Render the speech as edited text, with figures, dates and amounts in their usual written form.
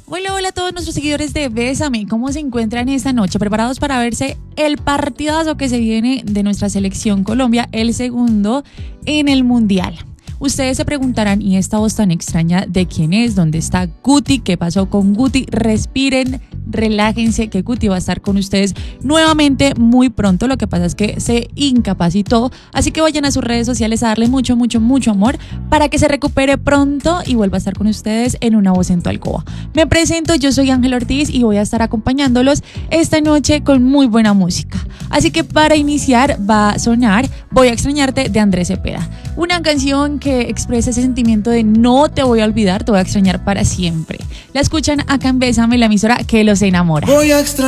Hola, hola a todos nuestros seguidores de Bésame. ¿Cómo se encuentran esta noche? ¿Preparados para verse el partidazo que se viene de nuestra selección Colombia, el segundo en el Mundial? Ustedes se preguntarán, ¿y esta voz tan extraña de quién es? ¿Dónde está Guti? ¿Qué pasó con Guti? Respiren, relájense, que Guti va a estar con ustedes nuevamente muy pronto. Lo que pasa es que se incapacitó, así que vayan a sus redes sociales a darle mucho, mucho, mucho amor para que se recupere pronto y vuelva a estar con ustedes en Una Voz en tu Alcoba. Me presento, yo soy Ángel Ortiz y voy a estar acompañándolos esta noche con muy buena música. Así que para iniciar va a sonar Voy a extrañarte de Andrés Cepeda, una canción que expresa ese sentimiento de no te voy a olvidar, te voy a extrañar para siempre. La escuchan acá en Bésame, la emisora que los enamora. Voy a extrañar